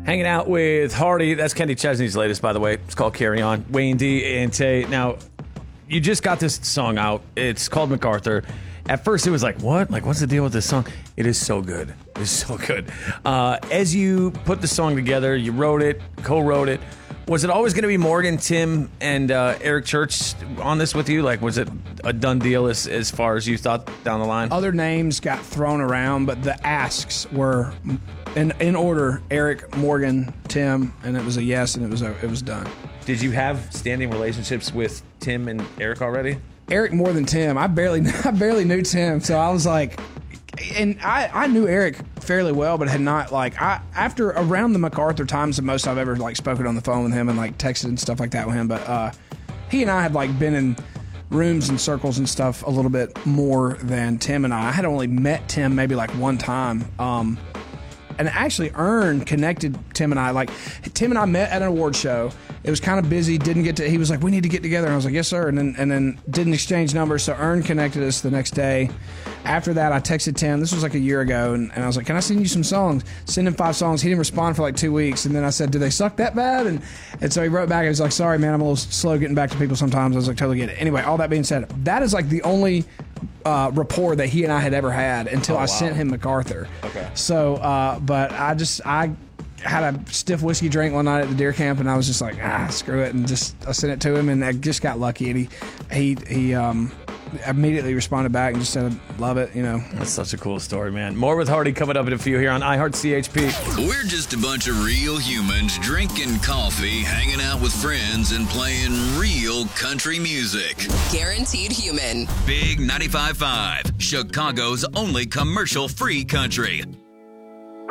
Hanging out with Hardy. That's Kenny Chesney's latest, by the way. It's called Carry On. Wayne D and Tay. Now, you just got this song out. It's called MacArthur. At first, it was like, what? Like, what's the deal with this song? It is so good. It is so good. As you put the song together, you wrote it, co-wrote it. Was it always going to be Morgan, Tim, and Eric Church on this with you? Like, was it a done deal as far as you thought down the line? Other names got thrown around, but the asks were in order: Eric, Morgan, Tim, and it was a yes, and it was done. Did you have standing relationships with Tim and Eric already? Eric more than Tim. I barely knew Tim, so I was like, and I knew Eric fairly well, but had not after around the MacArthur times the most I've ever spoken on the phone with him and texted and stuff like that with him. But he and I had been in rooms and circles and stuff a little bit more than Tim and I. I had only met Tim maybe one time. And actually, Ern connected Tim and I. Tim and I met at an award show. It was kind of busy. Didn't get to. He was like, "We need to get together." And I was like, "Yes, sir." And then didn't exchange numbers. So Ern connected us the next day. After that, I texted Tim. This was a year ago, and I was like, "Can I send you some songs?" Send him 5 songs. He didn't respond for 2 weeks, and then I said, "Do they suck that bad?" And so he wrote back. And he was like, "Sorry, man. I'm a little slow getting back to people sometimes." I was like, "Totally get it." Anyway, all that being said, that is the only rapport that he and I had ever had until I sent him MacArthur. Okay. So, but I had a stiff whiskey drink one night at the deer camp, and I was just like, screw it, and I sent it to him, and I just got lucky, and he immediately responded back and just said, "Love it," That's such a cool story, man. More with Hardy coming up in a few here on iHeart CHP. We're just a bunch of real humans drinking coffee, hanging out with friends, and playing real country music. Guaranteed Human. Big 95.5, Chicago's only commercial-free country.